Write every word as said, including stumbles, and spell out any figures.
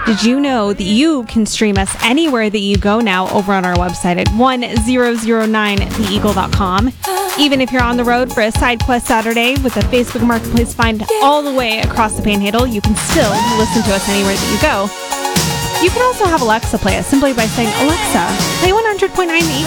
Did you know that you can stream us anywhere that you go now over on our website at one thousand nine the eagle dot com? Even if you're on the road for a side quest Saturday with the Facebook Marketplace find all the way across the Panhandle, you can still listen to us anywhere that you go. You can also have Alexa play us simply by saying, Alexa, play one hundred point nine The